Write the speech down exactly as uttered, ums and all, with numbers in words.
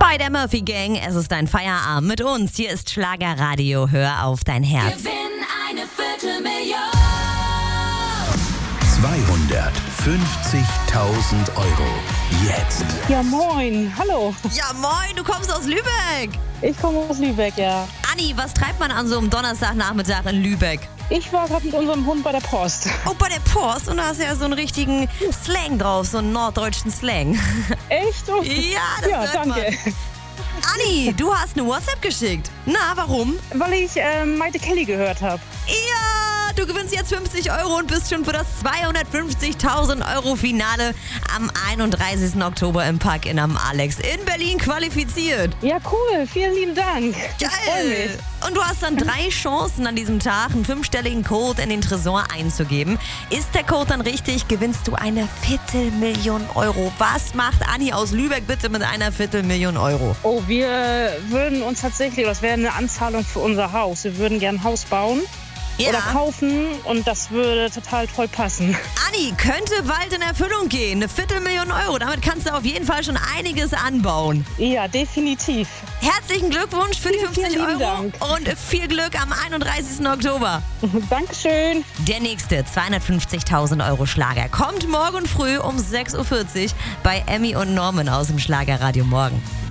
Bei der Murphy Gang, es ist dein Feierabend mit uns. Hier ist Schlagerradio, hör auf dein Herz. Gewinn eine Viertelmillion. zweihundertfünfzigtausend Euro. Jetzt. Ja, moin. Hallo. Ja moin, du kommst aus Lübeck. Ich komme aus Lübeck, ja. Anni, was treibt man an so einem Donnerstagnachmittag in Lübeck? Ich war gerade mit unserem Hund bei der Post. Oh, bei der Post, und da hast du ja so einen richtigen Slang drauf, so einen norddeutschen Slang. Echt? Oh. Ja, das Ja, hört danke. man. Anni, du hast eine WhatsApp geschickt. Na, warum? Weil ich ähm, Maite Kelly gehört habe. Ja, du gewinnst jetzt fünfzig Euro und bist schon für das zweihundertfünfzigtausend Euro Finale am einunddreißigsten Oktober im Park-In am Alex in Berlin qualifiziert. Ja, cool. Vielen lieben Dank. Ich freu mich. Geil! Und du hast dann drei Chancen an diesem Tag, einen fünfstelligen Code in den Tresor einzugeben. Ist der Code dann richtig, gewinnst du eine Viertelmillion Euro. Was macht Anni aus Lübeck bitte mit einer Viertelmillion Euro? Oh, wir würden uns tatsächlich, das wäre eine Anzahlung für unser Haus. Wir würden gern ein Haus bauen oder kaufen und das würde total toll passen. Anni, könnte bald in Erfüllung gehen. Eine Viertelmillion Euro. Damit kannst du auf jeden Fall schon einiges anbauen. Ja, definitiv. Herzlichen Glückwunsch für die Vielen, fünfzig vielen lieben Euro Dank. und viel Glück am einunddreißigsten Oktober. Dankeschön. Der nächste zweihundertfünfzigtausend Euro Schlager kommt morgen früh um sechs Uhr vierzig bei Emmy und Norman aus dem Schlagerradio Morgen.